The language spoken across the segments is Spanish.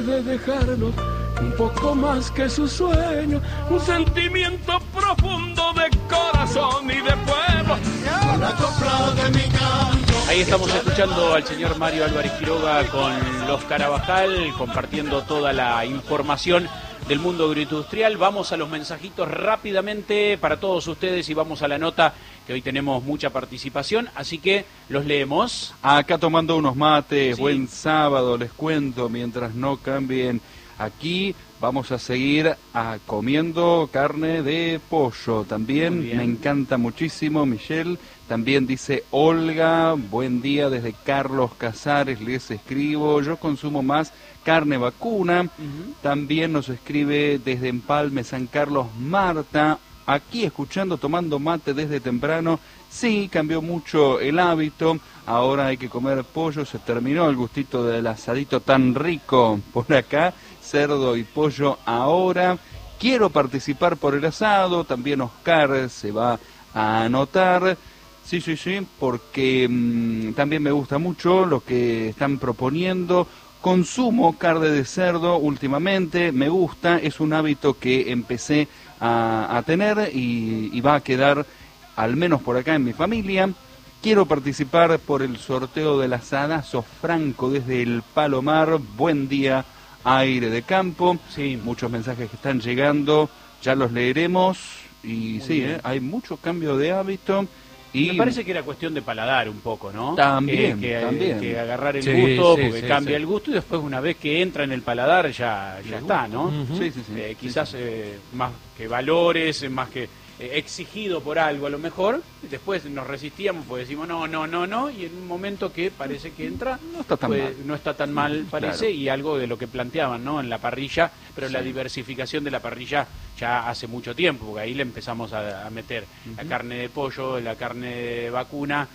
puede dejarnos un poco más que su sueño, un sentimiento profundo de corazón y de pueblo. Con la copla de mi canto. Ahí estamos escuchando al señor Mario Álvarez Quiroga con los Carabajal, compartiendo toda la información del mundo agroindustrial. Vamos a los mensajitos rápidamente para todos ustedes y vamos a la nota, que hoy tenemos mucha participación, así que los leemos. Acá tomando unos mates, sí. Buen sábado, les cuento, mientras no cambien. Aquí vamos a seguir comiendo carne de pollo. También me encanta muchísimo. Michelle también dice: Olga, buen día desde Carlos Casares, les escribo. Yo consumo más carne vacuna. También nos escribe desde Empalme, San Carlos, Marta. Aquí escuchando, tomando mate desde temprano. Sí, cambió mucho el hábito. Ahora hay que comer pollo. Se terminó el gustito del asadito tan rico por acá. Cerdo y pollo ahora. Quiero participar por el asado. También Oscar se va a anotar. Sí, porque también me gusta mucho lo que están proponiendo. Consumo carne de cerdo últimamente, me gusta, es un hábito que empecé a tener y va a quedar al menos por acá en mi familia. Quiero participar por el sorteo del asadazo Franco desde el Palomar. Buen día, aire de campo. Sí. Muchos mensajes que están llegando, ya los leeremos. Y sí, hay mucho cambio de hábito. Y me parece que era cuestión de paladar un poco, ¿no? También, que agarrar el gusto, porque cambia el gusto y después una vez que entra en el paladar ya está, ¿no? Quizás más que valores, más que exigido por algo a lo mejor, después nos resistíamos porque decimos no, y en un momento que parece que entra, no está tan mal, parece, claro. Y algo de lo que planteaban, ¿no? En la parrilla, pero la diversificación de la parrilla ya hace mucho tiempo, porque ahí le empezamos a meter la carne de pollo, la carne de vacuna,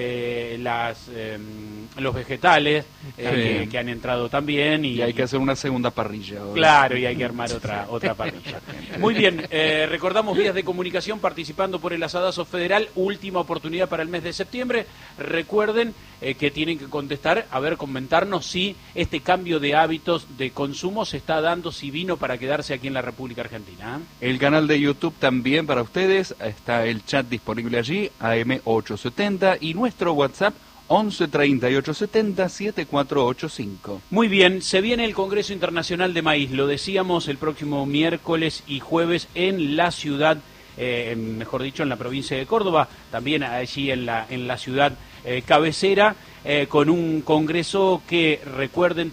los vegetales que han entrado también y hay que hacer una segunda parrilla ahora. Claro, y hay que armar otra parrilla. Muy bien, recordamos vías de comunicación participando por el asadazo federal, última oportunidad para el mes de septiembre. Recuerden que tienen que contestar, comentarnos si este cambio de hábitos de consumo se está dando, si vino para quedarse aquí en la República Argentina. El canal de YouTube también para ustedes, está el chat disponible allí, AM870, y nuestro WhatsApp 11 38 70 7485. Muy bien, se viene el Congreso Internacional de Maíz, lo decíamos, el próximo miércoles y jueves en la ciudad, mejor dicho, en la provincia de Córdoba, también allí en la ciudad cabecera, con un congreso que recuerden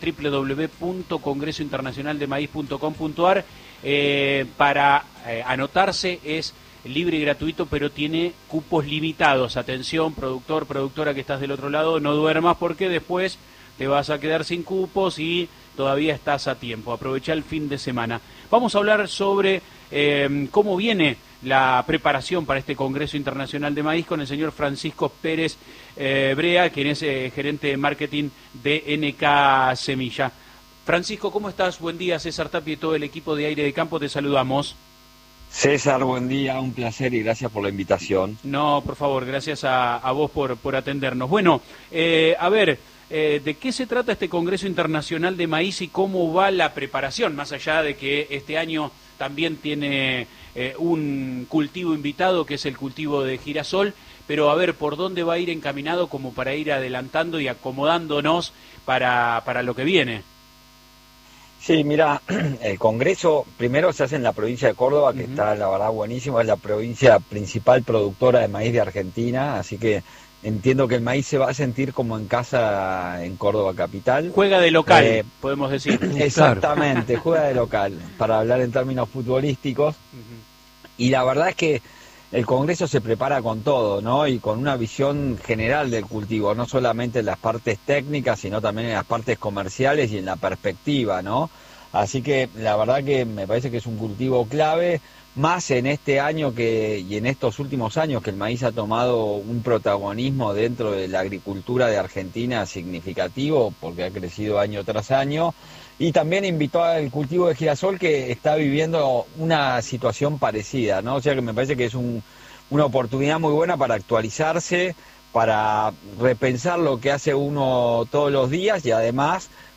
www.congresointernacionaldemaíz.com.ar. Para anotarse es libre y gratuito, pero tiene cupos limitados. Atención, productor, productora que estás del otro lado, no duermas porque después te vas a quedar sin cupos y todavía estás a tiempo. Aprovecha el fin de semana. Vamos a hablar sobre cómo viene la preparación para este Congreso Internacional de Maíz con el señor Francisco Pérez Brea, quien es gerente de marketing de NK Semilla. Francisco, ¿cómo estás? Buen día, César Tapia y todo el equipo de Aire de Campo, te saludamos. César, buen día, un placer y gracias por la invitación. No, por favor, gracias a vos por atendernos. Bueno, ¿de qué se trata este Congreso Internacional de Maíz y cómo va la preparación? Más allá de que este año también tiene un cultivo invitado, que es el cultivo de girasol, pero ¿por dónde va a ir encaminado como para ir adelantando y acomodándonos para lo que viene? Sí, mira, el Congreso primero se hace en la provincia de Córdoba, que está, la verdad, buenísimo, es la provincia principal productora de maíz de Argentina, así que entiendo que el maíz se va a sentir como en casa en Córdoba capital. Juega de local, podemos decir. Exactamente, juega de local, para hablar en términos futbolísticos. Y la verdad es que el Congreso se prepara con todo, ¿no? Y con una visión general del cultivo, no solamente en las partes técnicas, sino también en las partes comerciales y en la perspectiva, ¿no? Así que la verdad que me parece que es un cultivo clave, más en este año y en estos últimos años que el maíz ha tomado un protagonismo dentro de la agricultura de Argentina significativo, porque ha crecido año tras año. Y también invitó al cultivo de girasol, que está viviendo una situación parecida, ¿no? O sea que me parece que es una oportunidad muy buena para actualizarse, para repensar lo que hace uno todos los días y además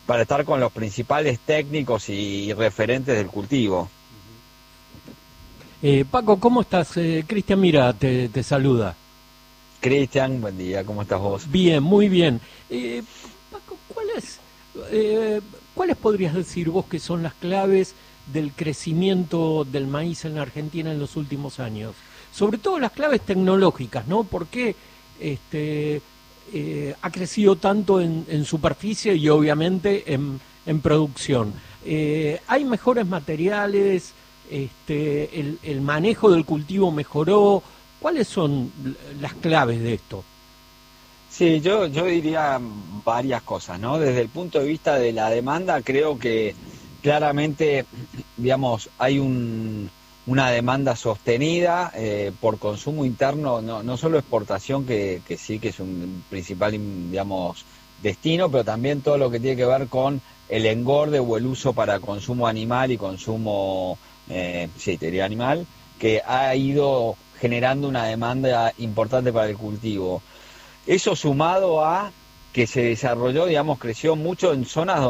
para estar con los principales técnicos y referentes del cultivo. Paco, ¿cómo estás? Cristian Mira te saluda. Cristian, buen día, ¿cómo estás vos? Bien, muy bien. Paco, ¿cuáles podrías decir vos que son las claves del crecimiento del maíz en la Argentina en los últimos años? Sobre todo las claves tecnológicas, ¿no? ¿Por qué ha crecido tanto en superficie y obviamente en producción? ¿Hay mejores materiales? El manejo del cultivo mejoró. ¿Cuáles son las claves de esto? Sí, yo diría varias cosas, ¿no? Desde el punto de vista de la demanda, creo que claramente, digamos, hay una demanda sostenida por consumo interno, no solo exportación, que sí que es un principal, digamos, destino, pero también todo lo que tiene que ver con el engorde o el uso para consumo animal y consumo, sí, te diría animal, que ha ido generando una demanda importante para el cultivo. Eso sumado a que se desarrolló, digamos, creció mucho en zonas